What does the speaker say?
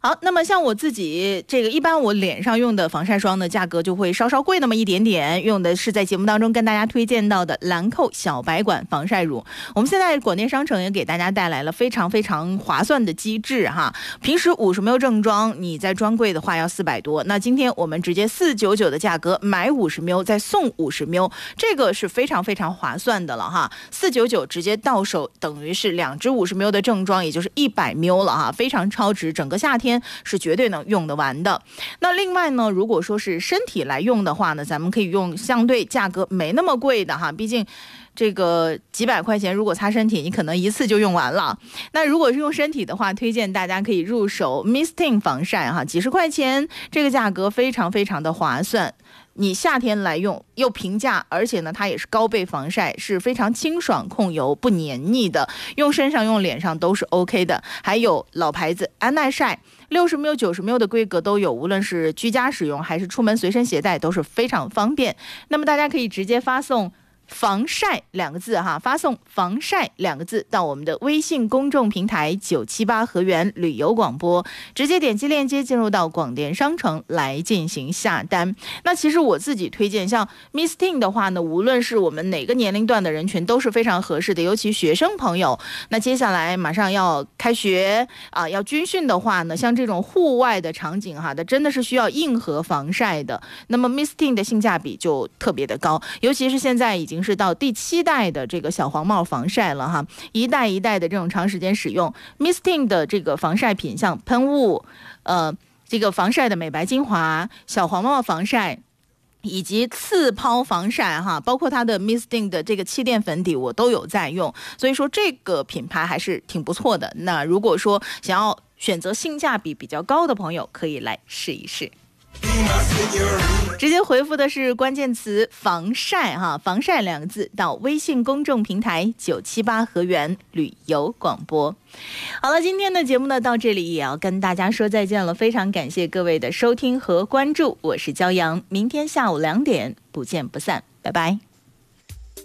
好，那么像我自己这个，一般我脸上用的防晒霜呢，价格就会稍稍贵那么一点点，用的是在节目当中跟大家推荐到的兰蔻小白管防晒乳。我们现在广电商城也给大家带来了非常非常划算的机制哈，平时50ml正装你在专柜的话要400多，那今天我们直接499的价格买50ml再送50ml，这个是非常非常划算的了哈。499直接到手，等于是2支50ml的正装，也就是100ml了哈，非常超值，整个夏天是绝对能用得完的。那另外呢，如果说是身体来用的话呢，咱们可以用相对价格没那么贵的哈，毕竟这个几百块钱如果擦身体，你可能一次就用完了。那如果是用身体的话，推荐大家可以入手 Misting 防晒哈，几十块钱，这个价格非常非常的划算。你夏天来用又平价，而且呢它也是高倍防晒，是非常清爽控油不黏腻的，用身上用脸上都是 OK 的。还有老牌子安耐晒60ml 90ml 的规格都有，无论是居家使用还是出门随身携带都是非常方便。那么大家可以直接发送防晒2个字哈，发送防晒2个字到我们的微信公众平台978河源旅游广播，直接点击链接进入到广电商城来进行下单。那其实我自己推荐像 Misting 的话呢，无论是我们哪个年龄段的人群都是非常合适的，尤其学生朋友。那接下来马上要开学要军训的话呢，像这种户外的场景哈，它真的是需要硬核防晒的。那么 Misting 的性价比就特别的高，尤其是现在已经是到第7代的这个小黄帽防晒了哈，一代一代的这种长时间使用 Misting 的这个防晒品，像喷雾这个防晒的美白精华、小黄帽防晒以及次抛防晒哈，包括它的 Misting 的这个气垫粉底我都有在用，所以说这个品牌还是挺不错的。那如果说想要选择性价比比较高的朋友，可以来试一试。直接回复的是关键词防晒哈，防晒2个字到微信公众平台978河源旅游广播。好了，今天的节目呢到这里也要跟大家说再见了，非常感谢各位的收听和关注，我是骄阳，明天下午2点不见不散，拜拜。